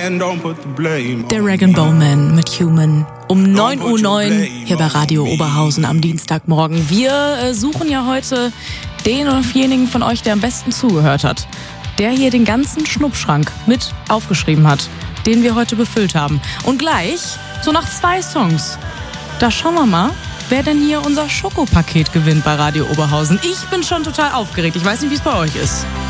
Der Rag & Bone Man mit Human. Um 9:09 Uhr hier bei Radio Oberhausen am Dienstagmorgen. Wir suchen ja heute den oder denjenigen von euch, der am besten zugehört hat. Der hier den ganzen Schnuppschrank mit aufgeschrieben hat, den wir heute befüllt haben. Und gleich, so nach 2 Songs, da schauen wir mal, wer denn hier unser Schokopaket gewinnt bei Radio Oberhausen. Ich bin schon total aufgeregt. Ich weiß nicht, wie es bei euch ist.